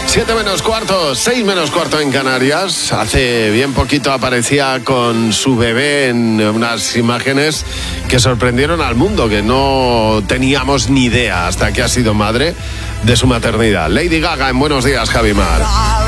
7 menos cuarto, 6 menos cuarto en Canarias. Hace bien poquito aparecía con su bebé en unas imágenes que sorprendieron al mundo, que no teníamos ni idea hasta que ha sido madre de su maternidad. Lady Gaga en Buenos Días, Javi Mar.